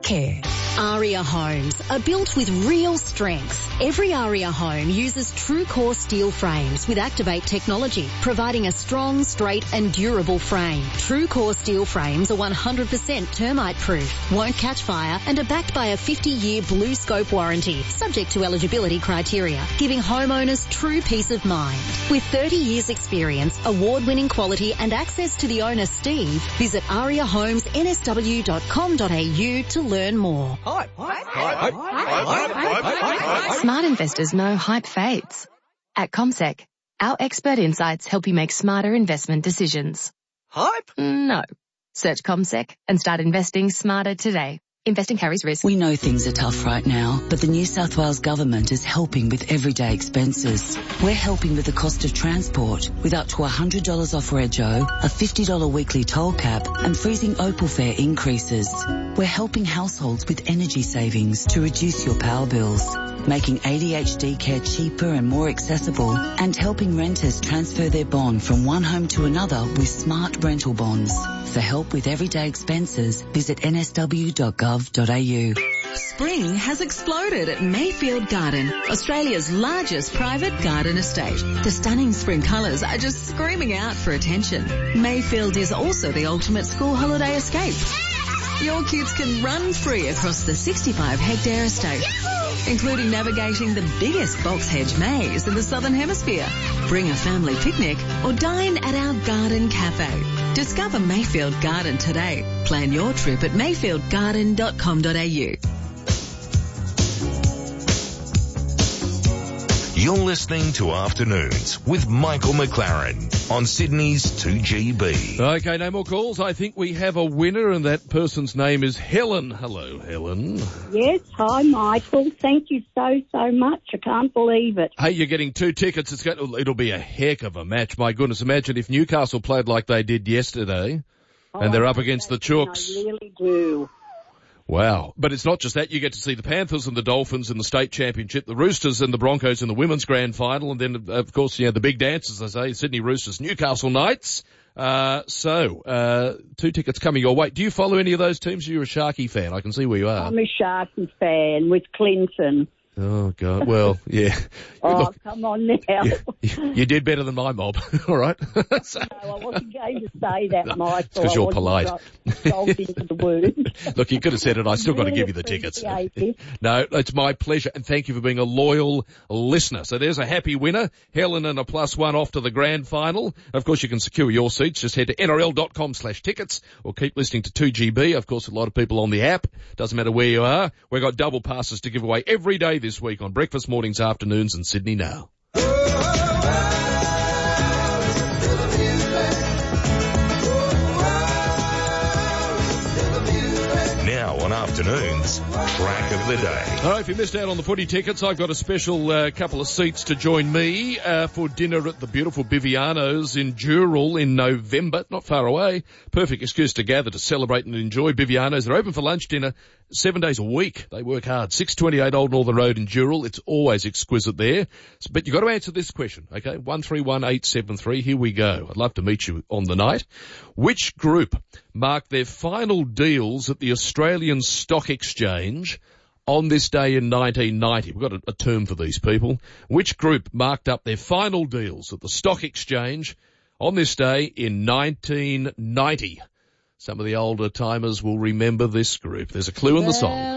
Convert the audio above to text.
care. Aria homes are built with real strengths. Every Aria home uses true core steel frames with Activate technology, providing a strong, straight and durable frame. True core steel frames are 100% termite proof, won't catch fire and are backed by a 50-year Blue Scope warranty, subject to eligibility criteria, giving homeowners true peace of mind. With 30 years experience, award-winning quality and access to the owner Steve, visit ariahomesnsw.com.au to learn more. Smart investors know hype fades. At CommSec, our expert insights help you make smarter investment decisions. Hype? No. Search CommSec and start investing smarter today. Investing carries risk. We know things are tough right now, but the New South Wales Government is helping with everyday expenses. We're helping with the cost of transport, with up to $100 off Rego, a $50 weekly toll cap, and freezing Opal fare increases. We're helping households with energy savings to reduce your power bills, making ADHD care cheaper and more accessible, and helping renters transfer their bond from one home to another with smart rental bonds. For help with everyday expenses, visit nsw.gov.au. Spring has exploded at Mayfield Garden, Australia's largest private garden estate. The stunning spring colours are just screaming out for attention. Mayfield is also the ultimate school holiday escape. Your kids can run free across the 65-hectare estate, including navigating the biggest box hedge maze in the Southern Hemisphere. Bring a family picnic or dine at our garden cafe. Discover Mayfield Garden today. Plan your trip at mayfieldgarden.com.au. You're listening to Afternoons with Michael McLaren on Sydney's 2GB. Okay, no more calls. I think we have a winner, and that person's name is Helen. Hello, Helen. Yes, hi, Michael. Thank you so much. I can't believe it. Hey, you're getting 2 tickets. It'll be a heck of a match. My goodness, imagine if Newcastle played like they did yesterday, and they're up against the Chooks. I really do. Wow. But it's not just that. You get to see the Panthers and the Dolphins in the state championship, the Roosters and the Broncos in the women's grand final, and then, of course, the big dance, as I say, Sydney Roosters, Newcastle Knights. 2 tickets coming your way. Do you follow any of those teams? Are you a Sharky fan? I can see where you are. I'm a Sharky fan with Clinton. Oh, God. Well, yeah. Look, come on now. You did better than my mob. All right. No, I wasn't going to say that, Michael. It's because you're polite. Into the wound. Look, you could have said it. I still got to give you the tickets. No, it's my pleasure, and thank you for being a loyal listener. So there's a happy winner, Helen, and a +1 off to the grand final. Of course, you can secure your seats. Just head to nrl.com/tickets or keep listening to 2GB. Of course, a lot of people on the app. Doesn't matter where you are. We've got double passes to give away every day this week on breakfast, mornings, afternoons, and Sydney Now. Now on Afternoons, track of the day. All right, if you missed out on the footy tickets, I've got a special couple of seats to join me for dinner at the beautiful Biviano's in Dural in November. Not far away. Perfect excuse to gather to celebrate and enjoy Biviano's. They're open for lunch, dinner, 7 days a week. They work hard. 628 Old Northern Road in Dural. It's always exquisite there. But you've got to answer this question, okay? 131873. Here we go. I'd love to meet you on the night. Which group marked their final deals at the Australian Stock Exchange on this day in 1990? We've got a term for these people. Which group marked up their final deals at the Stock Exchange on this day in 1990? Some of the older timers will remember this group. There's a clue in the song.